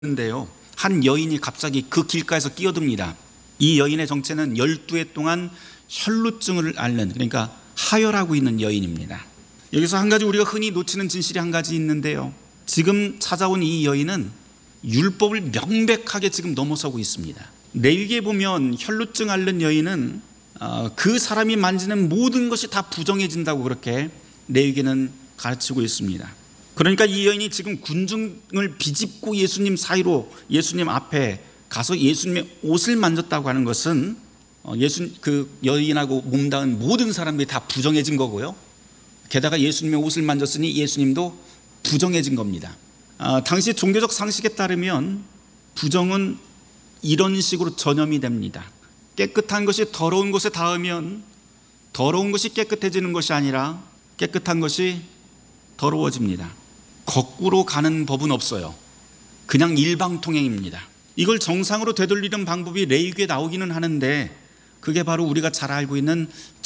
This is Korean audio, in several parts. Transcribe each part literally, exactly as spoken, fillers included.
인데요, 한 여인이 갑자기 그 길가에서 끼어듭니다. 이 여인의 정체는 열두 해 동안 혈루증을 앓는, 그러니까 하혈하고 있는 여인입니다. 여기서 한 가지 우리가 흔히 놓치는 진실이 한 가지 있는데요, 지금 찾아온 이 여인은 율법을 명백하게 지금 넘어서고 있습니다. 레위기에 보면 혈루증 앓는 여인은 그 사람이 만지는 모든 것이 다 부정해진다고 그렇게 레위기는 가르치고 있습니다. 그러니까 이 여인이 지금 군중을 비집고 예수님 사이로 예수님 앞에 가서 예수님의 옷을 만졌다고 하는 것은 예수 그 여인하고 몸닿은 모든 사람들이 다 부정해진 거고요, 게다가 예수님의 옷을 만졌으니 예수님도 부정해진 겁니다. 아, 당시 종교적 상식에 따르면 부정은 이런 식으로 전염이 됩니다. 깨끗한 것이 더러운 곳에 닿으면 더러운 것이 깨끗해지는 것이 아니라 깨끗한 것이 더러워집니다. 거꾸로 가는 법은 없어요. 그냥 일방통행입니다. 이걸 정상으로 되돌리는 방법이 레위기에 나오기는 하는데, 그게 바로 우리가 잘 알고 있는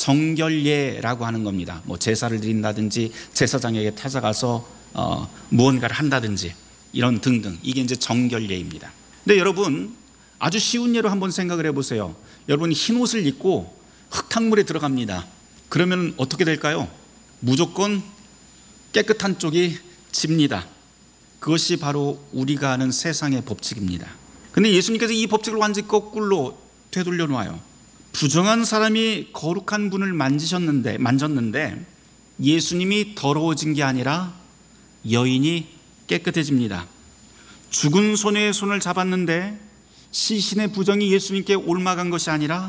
정결례라고 하는 겁니다. 뭐 제사를 드린다든지 제사장에게 찾아가서 어, 무언가를 한다든지 이런 등등, 이게 이제 정결례입니다. 근데 여러분, 아주 쉬운 예로 한번 생각을 해보세요. 여러분, 흰 옷을 입고 흙탕물에 들어갑니다. 그러면 어떻게 될까요? 무조건 깨끗한 쪽이 집니다. 그것이 바로 우리가 아는 세상의 법칙입니다. 근데 예수님께서 이 법칙을 완전히 거꾸로 되돌려 놓아요. 부정한 사람이 거룩한 분을 만지셨는데 만졌는데 예수님이 더러워진 게 아니라 여인이 깨끗해집니다. 죽은 소녀의 손을 잡았는데 시신의 부정이 예수님께 옮아간 것이 아니라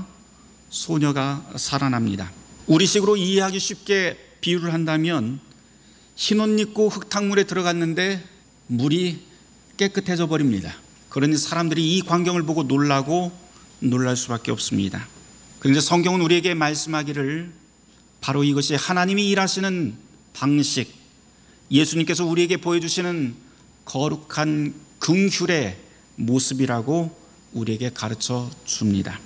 소녀가 살아납니다. 우리식으로 이해하기 쉽게 비유를 한다면, 흰옷 입고 흙탕물에 들어갔는데 물이 깨끗해져 버립니다. 그러니 사람들이 이 광경을 보고 놀라고 놀랄 수밖에 없습니다. 그런데 성경은 우리에게 말씀하기를 바로 이것이 하나님이 일하시는 방식, 예수님께서 우리에게 보여주시는 거룩한 긍휼의 모습이라고 우리에게 가르쳐 줍니다.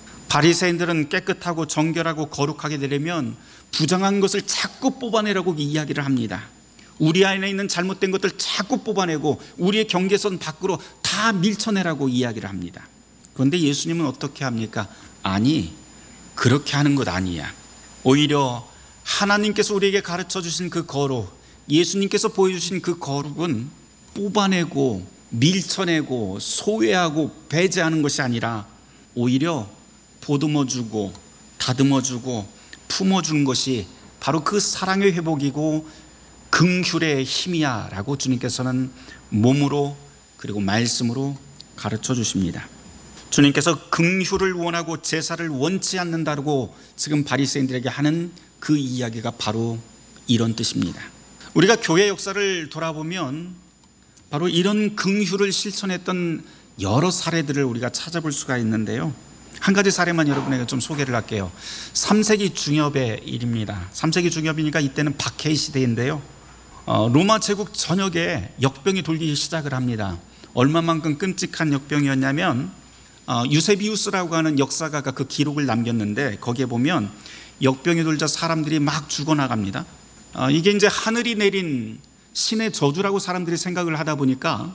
바리새인들은 깨끗하고 정결하고 거룩하게 되려면 부정한 것을 자꾸 뽑아내라고 이야기를 합니다. 우리 안에 있는 잘못된 것들 자꾸 뽑아내고 우리의 경계선 밖으로 다 밀쳐내라고 이야기를 합니다. 그런데 예수님은 어떻게 합니까? 아니, 그렇게 하는 것 아니야. 오히려 하나님께서 우리에게 가르쳐 주신 그 거룩, 예수님께서 보여주신 그 거룩은 뽑아내고 밀쳐내고 소외하고 배제하는 것이 아니라 오히려 보듬어주고 다듬어주고 품어준 것이 바로 그 사랑의 회복이고 긍휼의 힘이야 라고 주님께서는 몸으로 그리고 말씀으로 가르쳐 주십니다. 주님께서 긍휼을 원하고 제사를 원치 않는다고 지금 바리새인들에게 하는 그 이야기가 바로 이런 뜻입니다. 우리가 교회 역사를 돌아보면 바로 이런 긍휼을 실천했던 여러 사례들을 우리가 찾아볼 수가 있는데요, 한 가지 사례만 여러분에게 좀 소개를 할게요. 삼 세기 중엽의 일입니다. 삼 세기 중엽이니까 이때는 박해의 시대인데요, 어, 로마 제국 전역에 역병이 돌기 시작을 합니다. 얼마만큼 끔찍한 역병이었냐면 어, 유세비우스라고 하는 역사가가 그 기록을 남겼는데, 거기에 보면 역병이 돌자 사람들이 막 죽어나갑니다. 어, 이게 이제 하늘이 내린 신의 저주라고 사람들이 생각을 하다 보니까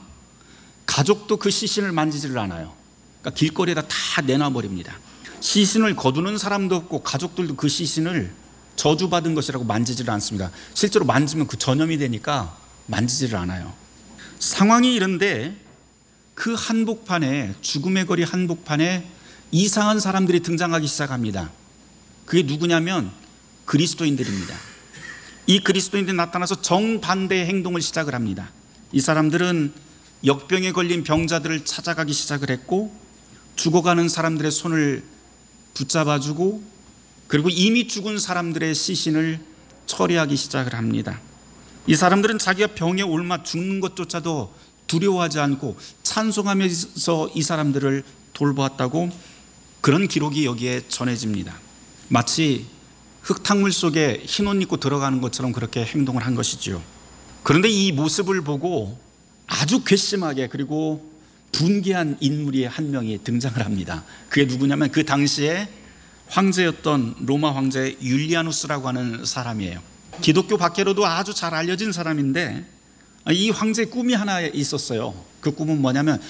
가족도 그 시신을 만지지를 않아요. 그러니까 길거리에다 다 내놔버립니다. 시신을 거두는 사람도 없고 가족들도 그 시신을 저주받은 것이라고 만지지를 않습니다. 실제로 만지면 그 전염이 되니까 만지지를 않아요. 상황이 이런데 그 한복판에, 죽음의 거리 한복판에 이상한 사람들이 등장하기 시작합니다. 그게 누구냐면 그리스도인들입니다. 이 그리스도인들이 나타나서 정반대의 행동을 시작을 합니다. 이 사람들은 역병에 걸린 병자들을 찾아가기 시작을 했고, 죽어가는 사람들의 손을 붙잡아주고, 그리고 이미 죽은 사람들의 시신을 처리하기 시작을 합니다. 이 사람들은 자기가 병에 옮아 죽는 것조차도 두려워하지 않고 찬송하면서 이 사람들을 돌보았다고 그런 기록이 여기에 전해집니다. 마치 흙탕물 속에 흰옷 입고 들어가는 것처럼 그렇게 행동을 한 것이죠. 그런데 이 모습을 보고 아주 괘씸하게 그리고 분개한 인물이 한 명이 등장을 합니다. 그게 누구냐면 그 당시에 황제였던 로마 황제 율리아누스라고 하는 사람이에요. 기독교 밖으로도 아주 잘 알려진 사람인데 이 황제의 꿈이 하나 있었어요. 그 꿈은 뭐냐면